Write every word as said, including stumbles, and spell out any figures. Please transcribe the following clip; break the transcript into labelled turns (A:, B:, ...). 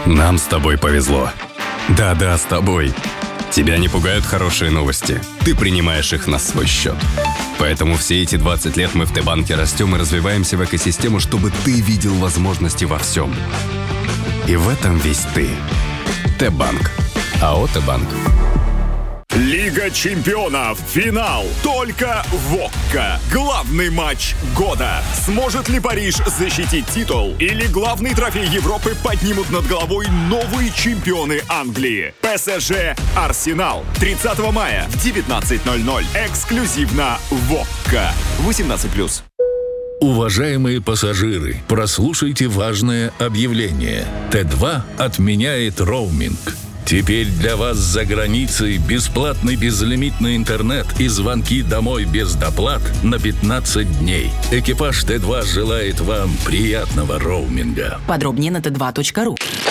A: Нам с тобой повезло. Да-да, с тобой. Тебя не пугают хорошие новости. Ты принимаешь их на свой счет. Поэтому все эти двадцать лет мы в Т-банке растем и развиваемся в экосистему, чтобы ты видел возможности во всем. И в этом весь ты. Т-банк. АО «Т-банк».
B: Лига чемпионов. Финал. Только в ОККО. Главный матч года. Сможет ли Париж защитить титул? Или главный трофей Европы поднимут над головой новые чемпионы Англии? ПСЖ Арсенал. тридцатого мая в девятнадцать ноль ноль. Эксклюзивно в ОККО. восемнадцать плюс.
C: Уважаемые пассажиры, прослушайте важное объявление. Т два отменяет роуминг. Теперь для вас за границей бесплатный безлимитный интернет и звонки домой без доплат на пятнадцать дней. Экипаж Т два желает вам приятного роуминга.
D: Подробнее на тэ два точка ру.